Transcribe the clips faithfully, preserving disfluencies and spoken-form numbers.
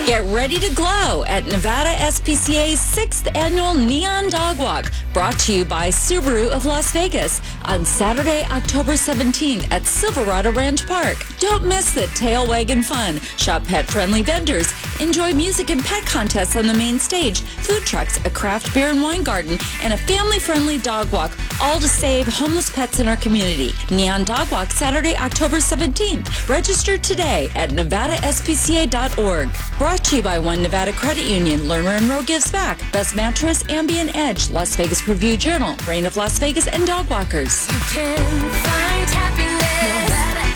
Get ready to glow at Nevada S P C A's sixth Annual Neon Dog Walk, brought to you by Subaru of Las Vegas on Saturday, October seventeenth at Silverado Ranch Park. Don't miss the tail wagging fun. Shop pet-friendly vendors. Enjoy music and pet contests on the main stage, food trucks, a craft beer and wine garden, and a family-friendly dog walk, all to save homeless pets in our community. Neon Dog Walk, Saturday, October seventeenth. Register today at nevada S P C A dot org. Brought to you by One Nevada Credit Union, Lerner and Rowe Gives Back, Best Mattress, Ambient Edge, Las Vegas Review Journal, Reign of Las Vegas, and Dog Walkers. You can find happiness,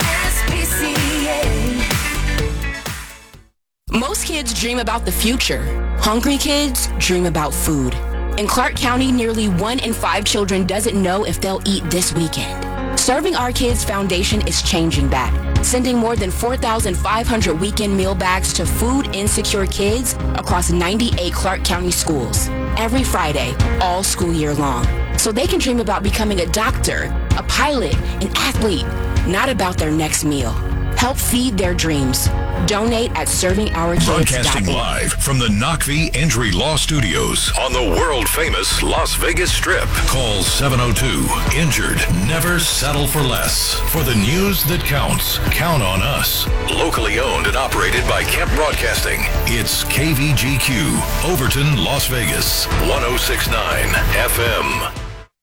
Nevada S P C A. Most kids dream about the future. Hungry kids dream about food. In Clark County, nearly one in five children doesn't know if they'll eat this weekend. Serving Our Kids Foundation is changing that, sending more than four thousand five hundred weekend meal bags to food-insecure kids across ninety-eight Clark County schools every Friday, all school year long, so they can dream about becoming a doctor, a pilot, an athlete, not about their next meal. Help feed their dreams. Donate at serving our kids dot org. Broadcasting live from the Knockvie Injury Law Studios on the world-famous Las Vegas Strip. Call seven oh two, injured. Never settle for less. For the news that counts, count on us. Locally owned and operated by Kemp Broadcasting. It's K V G Q, Overton, Las Vegas, one oh six point nine F M.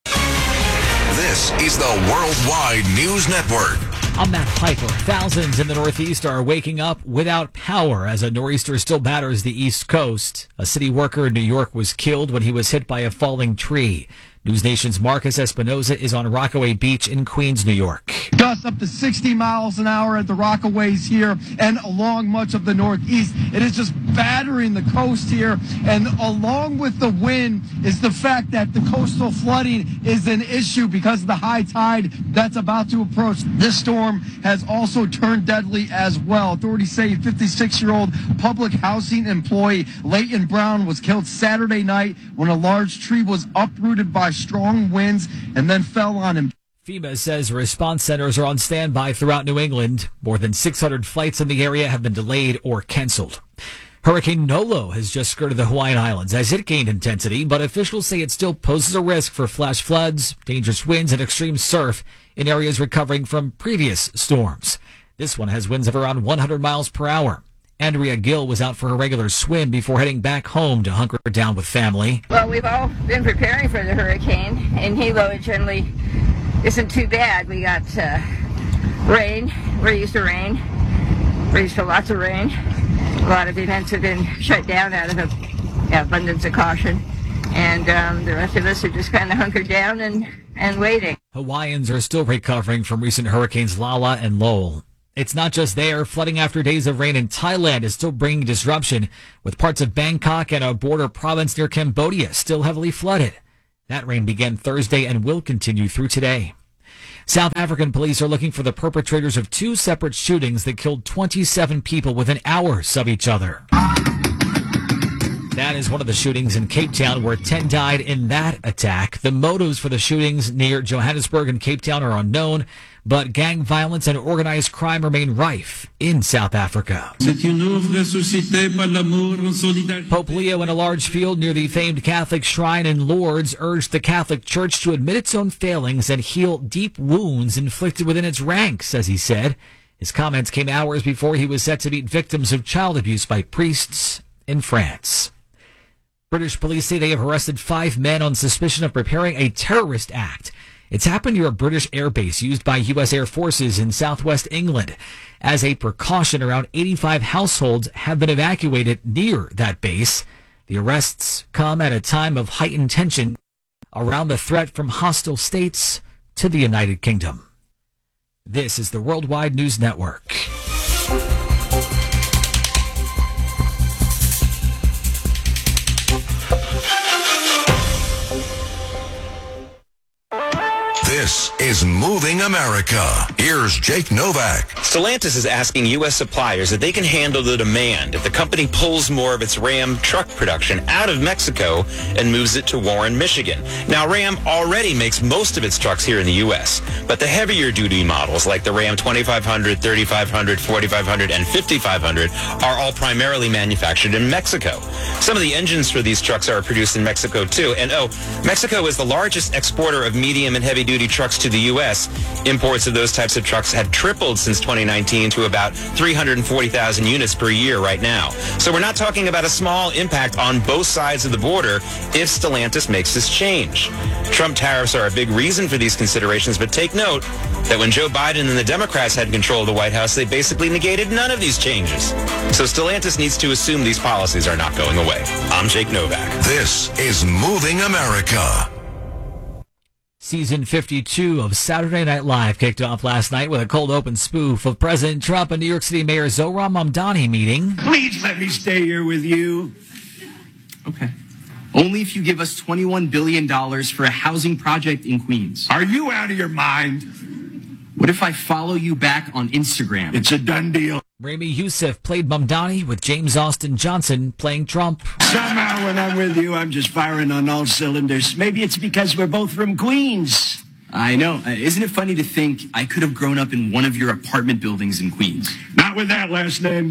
This is the Worldwide News Network. I'm Matt Piper. Thousands in the Northeast are waking up without power as a nor'easter still batters the East Coast. A city worker in New York was killed when he was hit by a falling tree. News Nation's Marcus Espinoza is on Rockaway Beach in Queens, New York. Gusts up to sixty miles an hour at the Rockaways here and along much of the Northeast. It is just battering the coast here. And along with the wind is the fact that the coastal flooding is an issue because of the high tide that's about to approach. This storm has also turned deadly as well. Authorities say fifty-six-year-old public housing employee Leighton Brown was killed Saturday night when a large tree was uprooted by strong winds and then fell on him. FEMA says response centers are on standby throughout New England. More than six hundred flights in the area have been delayed or canceled. Hurricane Nolo has just skirted the Hawaiian Islands as it gained intensity, but officials say it still poses a risk for flash floods, dangerous winds, and extreme surf in areas recovering from previous storms. This one has winds of around one hundred miles per hour. Andrea Gill was out for a regular swim before heading back home to hunker down with family. Well, we've all been preparing for the hurricane. In Hilo, it generally isn't too bad. We got uh, rain. We're used to rain. We're used to lots of rain. A lot of events have been shut down out of an abundance of caution. And um, the rest of us are just kind of hunkered down and, and waiting. Hawaiians are still recovering from recent hurricanes Lala and Lowell. It's not just there. Flooding after days of rain in Thailand is still bringing disruption, with parts of Bangkok and a border province near Cambodia still heavily flooded. That rain began Thursday and will continue through today. South African police are looking for the perpetrators of two separate shootings that killed twenty-seven people within hours of each other. That is one of the shootings in Cape Town where ten died in that attack. The motives for the shootings near Johannesburg and Cape Town are unknown, but gang violence and organized crime remain rife in South Africa. Pope Leo in a large field near the famed Catholic shrine in Lourdes urged the Catholic Church to admit its own failings and heal deep wounds inflicted within its ranks, as he said. His comments came hours before he was set to meet victims of child abuse by priests in France. British police say they have arrested five men on suspicion of preparing a terrorist act. It's happened near a British airbase used by U S Air Forces in southwest England. As a precaution, around eighty-five households have been evacuated near that base. The arrests come at a time of heightened tension around the threat from hostile states to the United Kingdom. This is the Worldwide News Network. This is Moving America. Here's Jake Novak. Stellantis is asking U S suppliers that they can handle the demand if the company pulls more of its Ram truck production out of Mexico and moves it to Warren, Michigan. Now, Ram already makes most of its trucks here in the U S, but the heavier duty models like the Ram twenty-five hundred, thirty-five hundred, forty-five hundred, and fifty-five hundred are all primarily manufactured in Mexico. Some of the engines for these trucks are produced in Mexico too. And oh, Mexico is the largest exporter of medium and heavy duty trucks to the U S. Imports of those types of trucks had tripled since twenty nineteen to about three hundred forty thousand units per year right now. So we're not talking about a small impact on both sides of the border if Stellantis makes this change. Trump tariffs are a big reason for these considerations, but take note that when Joe Biden and the Democrats had control of the White House, they basically negated none of these changes. So Stellantis needs to assume these policies are not going away. I'm Jake Novak. This is Moving America. Season fifty-two of Saturday Night Live kicked off last night with a cold open spoof of President Trump and New York City Mayor Zohran Mamdani meeting. Please let me stay here with you. Okay. Only if you give us twenty-one billion dollars for a housing project in Queens. Are you out of your mind? What if I follow you back on Instagram? It's a done deal. Rami Youssef played Mamdani with James Austin Johnson playing Trump. Somehow when I'm with you, I'm just firing on all cylinders. Maybe it's because we're both from Queens. I know. Uh, isn't it funny to think I could have grown up in one of your apartment buildings in Queens? Not with that last name.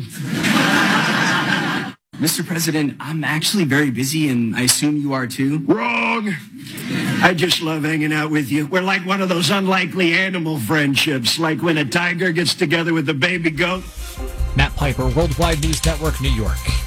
Mister President, I'm actually very busy, and I assume you are too. Wrong. I just love hanging out with you. We're like one of those unlikely animal friendships, like when a tiger gets together with a baby goat. Matt Piper, Worldwide News Network, New York.